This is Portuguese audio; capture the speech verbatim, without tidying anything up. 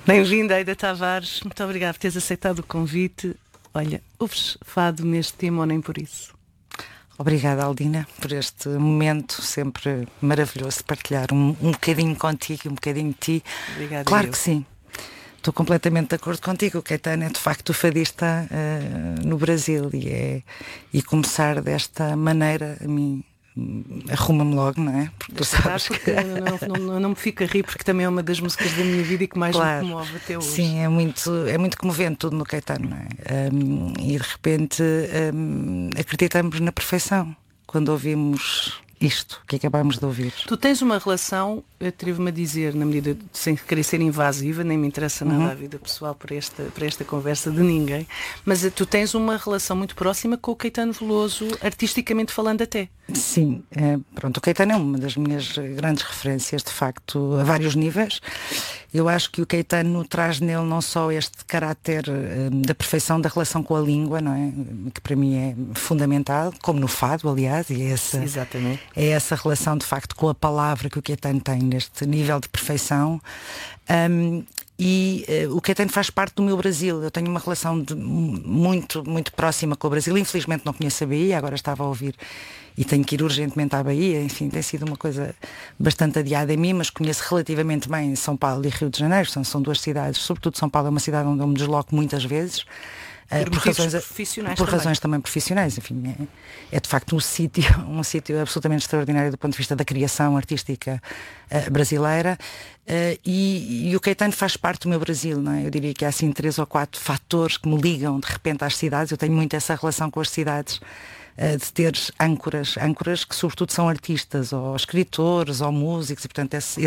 Bem-vinda, Aida Tavares. Muito obrigada por teres aceitado o convite. Olha, ouves fado neste tema ou nem por isso? Obrigada, Aldina, por este momento sempre maravilhoso de partilhar um, um bocadinho contigo e um bocadinho de ti. Obrigada. Claro eu. que sim. Estou completamente de acordo contigo. O Caetano é de facto o fadista uh, no Brasil e, é, e começar desta maneira a mim arruma-me logo, não é? Porque tu sabes porque que... não, não, não me fica a rir, porque também é uma das músicas da minha vida e que mais claro, me comove até hoje. Sim, é muito, é muito comovente tudo no Caetano, não é? Um, e de repente um, acreditamos na perfeição quando ouvimos isto que acabamos de ouvir. Tu tens uma relação, eu atrevo-me a dizer, na medida de, sem querer ser invasiva, nem me interessa nada uhum. a vida pessoal para esta, para esta conversa de ninguém, mas tu tens uma relação muito próxima com o Caetano Veloso, artisticamente falando até. Sim, é, pronto, o Caetano é uma das minhas grandes referências, de facto, a vários níveis. Eu acho que o Caetano traz nele não só este caráter um, da perfeição da relação com a língua, não é? Que para mim é fundamental, como no fado, aliás, e é essa, Exatamente. é essa relação de facto com a palavra que o Caetano tem neste nível de perfeição. Um, E uh, o Caetano faz parte do meu Brasil. Eu tenho uma relação de, muito, muito próxima com o Brasil. Infelizmente não conheço a Bahia, agora estava a ouvir e tenho que ir urgentemente à Bahia. Enfim, tem sido uma coisa bastante adiada em mim, mas conheço relativamente bem São Paulo e Rio de Janeiro. São, são duas cidades, sobretudo São Paulo é uma cidade onde eu me desloco muitas vezes. Por, por razões profissionais por também. razões também profissionais, enfim, é, é de facto um sítio um sítio absolutamente extraordinário do ponto de vista da criação artística uh, brasileira uh, e, e o Caetano faz parte do meu Brasil, não é? Eu diria que há assim três ou quatro fatores que me ligam de repente às cidades. Eu tenho muito essa relação com as cidades, uh, de ter âncoras, âncoras que sobretudo são artistas ou escritores ou músicos e portanto esse, esse